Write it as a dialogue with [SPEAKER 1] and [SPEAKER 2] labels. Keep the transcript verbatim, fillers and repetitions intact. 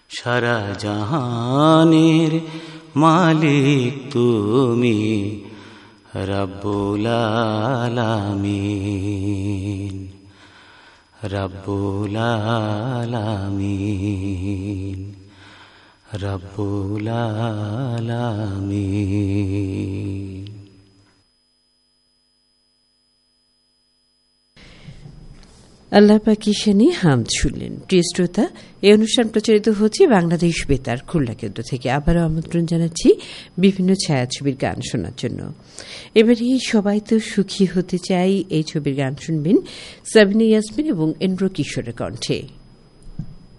[SPEAKER 1] সারা জাহানের মালিক তুমি রব্বুল আলামিন, রব্বুল আলামিন, রব্বুল আলামিন।
[SPEAKER 2] আল্লাহ পাকের শানে হামদ শুনলেন। প্রিয় শ্রোতা, এই অনুষ্ঠান প্রচারিত হচ্ছে বাংলাদেশ বেতার খুলনা কেন্দ্র থেকে। আবারও আমন্ত্রণ জানাচ্ছি বিভিন্ন ছায়াছবির গান শোনার জন্য। এবারে সবাই তো সুখী হতে চাই, এই ছবির গান শুনবেন সাবিনা ইয়াসমিন এবং এন্ড্র কিশোরের কণ্ঠে।